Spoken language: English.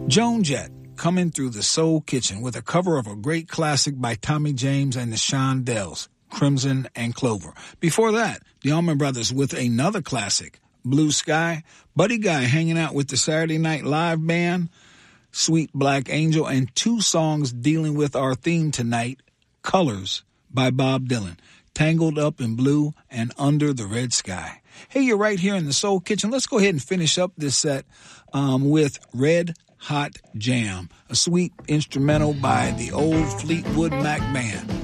Joan Jett coming through the Soul Kitchen with a cover of a great classic by Tommy James and the Shondells, Crimson and Clover. Before that, the Allman Brothers with another classic, Blue Sky, Buddy Guy hanging out with the Saturday Night Live band, Sweet Black Angel, and two songs dealing with our theme tonight, Colors by Bob Dylan, Tangled Up in Blue and Under the Red Sky. Hey, you're right here in the Soul Kitchen. Let's go ahead and finish up this set with Red Hot Jam, a sweet instrumental by the old Fleetwood Mac Band.